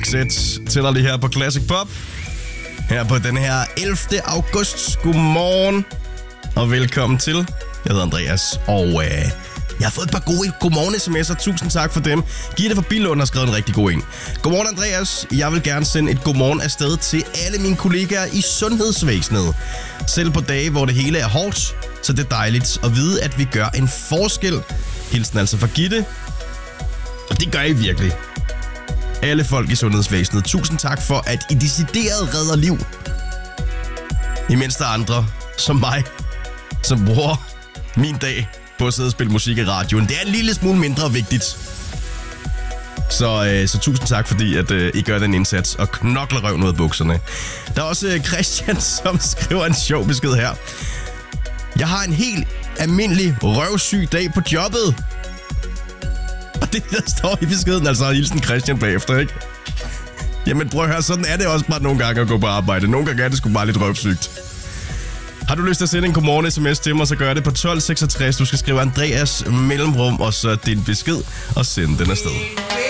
Roxette tæller lige her på Classic Pop. Her på den her 11. august. Godmorgen og velkommen til. Jeg hedder Andreas, og jeg har fået et par gode godmorgen-sms'er. Tusind tak for dem. Gitte fra Billund har skrevet en rigtig god en. Godmorgen, Andreas. Jeg vil gerne sende et godmorgen afsted til alle mine kollegaer i sundhedsvæsenet. Selv på dage, hvor det hele er hårdt, så det er dejligt at vide, at vi gør en forskel. Hilsen altså fra Gitte. Og det gør I virkelig. Alle folk i sundhedsvæsenet. Tusind tak for, at I decideret redder liv. Imens der er andre, som mig, som bruger min dag på at sidde og spille musik i radioen. Det er en lille smule mindre vigtigt. Så tusind tak, fordi at I gør den indsats og knokler røven ud af bukserne. Der er også Christian, som skriver en sjov besked her. Jeg har en helt almindelig røvsyg dag på jobbet. Og det der står i beskeden, altså hilsen Christian bagefter, ikke? Jamen prøv at høre, sådan er det også bare nogle gange at gå på arbejde. Nogle gange er det sgu bare lidt røvsygt. Har du lyst til at sende en godmorgen-sms til mig, så gør det på 1266. Du skal skrive Andreas mellemrum, og så din besked, og sende den afsted.